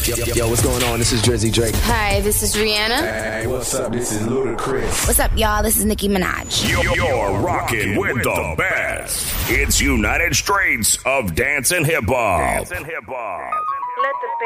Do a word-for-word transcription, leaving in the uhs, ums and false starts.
Yo, yo, yo, what's going on? This is Drizzy Drake. Hi, this is Rihanna. Hey, what's up? This is Ludacris. What's up, y'all? This is Nicki Minaj. You're, you're rocking with the best. It's United Straits of Dance and Hip Hop. Dance and Hip Hop. Let the